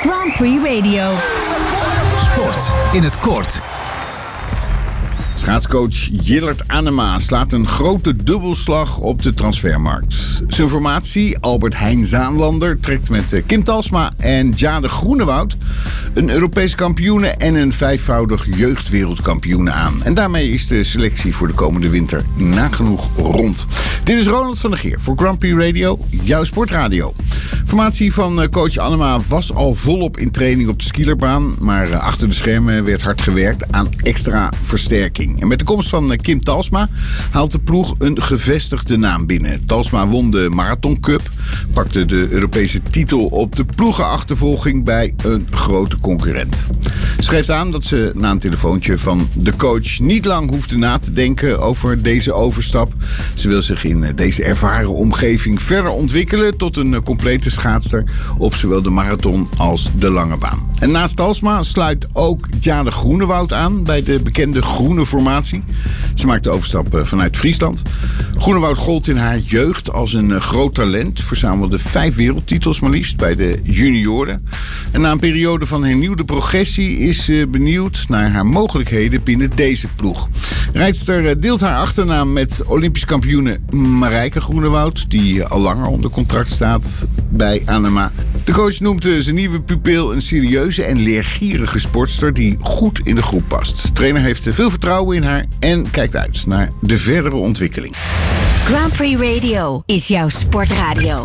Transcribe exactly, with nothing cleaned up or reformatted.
Grand Prix Radio. Sport in het kort. Schaatscoach Jillert Anema slaat een grote dubbelslag op de transfermarkt. Zijn formatie, Albert Heijn Zaanlander, trekt met Kim Talsma en Jade Groenewoud een Europese kampioene en een vijfvoudig jeugdwereldkampioene aan. En daarmee is de selectie voor de komende winter nagenoeg rond. Dit is Ronald van der Geer voor Grand Prix Radio, jouw sportradio. Formatie van coach Anema was al volop in training op de skierbaan, maar achter de schermen werd hard gewerkt aan extra versterking. En met de komst van Kim Talsma haalt de ploeg een gevestigde naam binnen. Talsma won de Marathon Cup, pakte de Europese titel op de ploegenachtervolging bij een grote concurrent. Schreef aan dat ze na een telefoontje van de coach niet lang hoefde na te denken over deze overstap. Ze wil zich in deze ervaren omgeving verder ontwikkelen tot een complete schaatster op zowel de marathon als de lange baan. En naast Talsma sluit ook Jade Groenewoud aan bij de bekende groene formatie. Ze maakt de overstap vanuit Friesland. Groenewoud gold in haar jeugd als een groot talent. Verzamelde vijf wereldtitels maar liefst bij de junioren. En na een periode van hernieuwde progressie is ze benieuwd naar haar mogelijkheden binnen deze ploeg. Rijdster deelt haar achternaam met Olympisch kampioene Marijke Groenewoud, die al langer onder contract staat bij Anema. De coach noemt zijn nieuwe pupil een serieuze en leergierige sportster die goed in de groep past. De trainer heeft veel vertrouwen in haar en kijkt uit naar de verdere ontwikkeling. Grand Prix Radio is jouw sportradio.